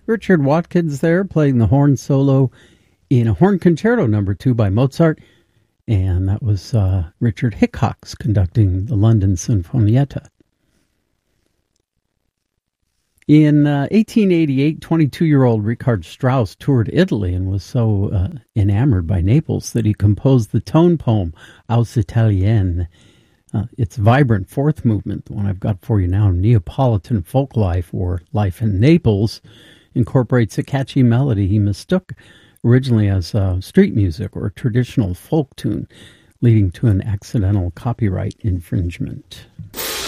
Richard Watkins there playing the horn solo in a Horn Concerto No. 2 by Mozart, and that was Richard Hickox conducting the London Sinfonietta. In 1888, 22-year-old Richard Strauss toured Italy and was so enamored by Naples that he composed the tone poem Aus Italienne. Its vibrant fourth movement, the one I've got for you now, Neapolitan Folk Life, or Life in Naples, incorporates a catchy melody he mistook originally as street music or a traditional folk tune, leading to an accidental copyright infringement.